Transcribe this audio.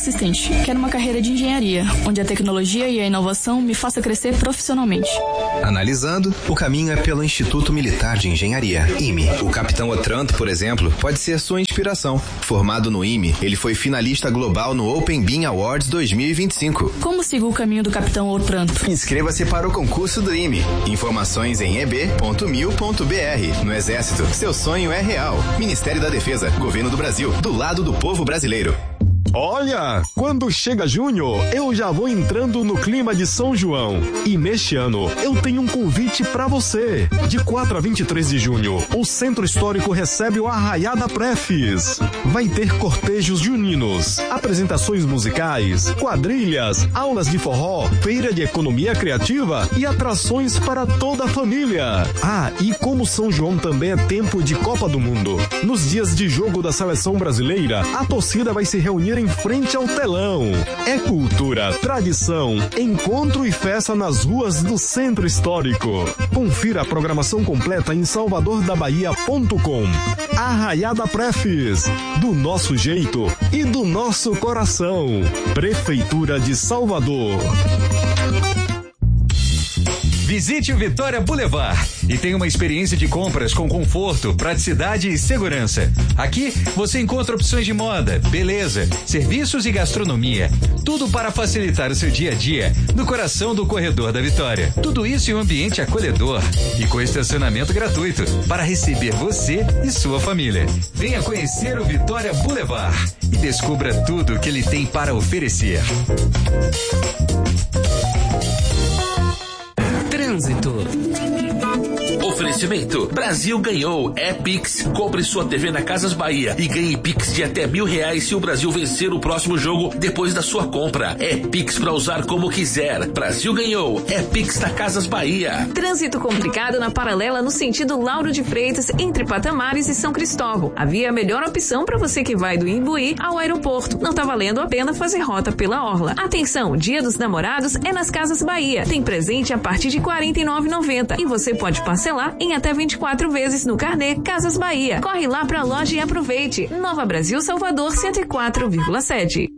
assistente. Quero uma carreira de engenharia, onde a tecnologia e a inovação me faça crescer profissionalmente. Analisando, o caminho é pelo Instituto Militar de Engenharia, IME. O capitão Otranto, por exemplo, pode ser sua inspiração. Formado no IME, ele foi finalista global no Open Beam Awards 2025. Como sigo o caminho do capitão Otranto? Inscreva-se para o concurso do IME. Informações em eb.mil.br. No Exército, seu sonho é real. Ministério da Defesa, Governo do Brasil, do lado do povo brasileiro. Olha, quando chega junho, eu já vou entrando no clima de São João. E neste ano, eu tenho um convite pra você. De 4 a 23 de junho, o Centro Histórico recebe o Arraiá da Prefis. Vai ter cortejos juninos, apresentações musicais, quadrilhas, aulas de forró, feira de economia criativa e atrações para toda a família. Ah, e como São João também é tempo de Copa do Mundo, nos dias de jogo da seleção brasileira, a torcida vai se reunir em frente ao telão. É cultura, tradição, encontro e festa nas ruas do Centro Histórico. Confira a programação completa em salvadordabahia.com. Arraiá da Prefis, do nosso jeito e do nosso coração. Prefeitura de Salvador. Visite o Vitória Boulevard e tenha uma experiência de compras com conforto, praticidade e segurança. Aqui você encontra opções de moda, beleza, serviços e gastronomia. Tudo para facilitar o seu dia a dia no coração do corredor da Vitória. Tudo isso em um ambiente acolhedor e com estacionamento gratuito para receber você e sua família. Venha conhecer o Vitória Boulevard e descubra tudo o que ele tem para oferecer. Trânsito. Oferecimento Brasil ganhou, é Pix. Compre sua TV na Casas Bahia e ganhe Pix de até R$1.000 se o Brasil vencer o próximo jogo depois da sua compra. É Pix pra usar como quiser. Brasil ganhou, é Pix na Casas Bahia. Trânsito complicado na paralela no sentido Lauro de Freitas, entre Patamares e São Cristóvão. Havia a melhor opção para você que vai do Imbuí ao aeroporto. Não tá valendo a pena fazer rota pela orla. Atenção, Dia dos Namorados é nas Casas Bahia. Tem presente a partir de R$ 49,90 e você pode parcelar em até 24 vezes no carnê Casas Bahia. Corre lá pra loja e aproveite. Nova Brasil, Salvador 104,7.